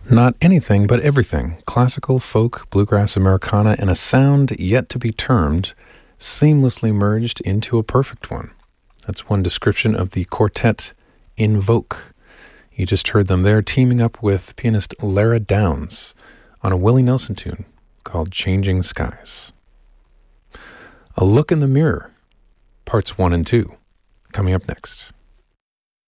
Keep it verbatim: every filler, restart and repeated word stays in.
Not anything, but everything. Classical, folk, bluegrass, Americana, and a sound yet to be termed seamlessly merged into a perfect one. That's one description of the quartet Invoke. You just heard them there teaming up with pianist Lara Downs on a Willie Nelson tune called Changing Skies. A Look in the Mirror, parts one and two, coming up next.